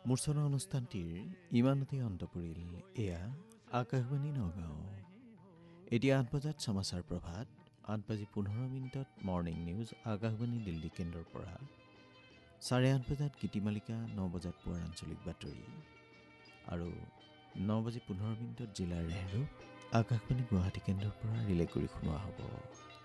মূৰ্ছনা অনুষ্ঠানটিৰ ইমানতে অন্ত পৰিল। এয়া আকাশবাণী নগাঁও। এতিয়া ৮ বজাত সমাচাৰ প্ৰভাত, ৮:15 মৰ্ণিং নিউজ আকাশবাণী দিল্লী কেন্দ্ৰৰ পৰা। 8:30 বজাত গীতিমালিকা, 9 বজাত পুৱাৰ আঞ্চলিক বাতৰি আৰু 9:15 জিলাৰ ৰেহৰু আকাশবাণী গুৱাহাটী কেন্দ্ৰৰ পৰা ৰিলে কৰি শুনোৱা হ'ব।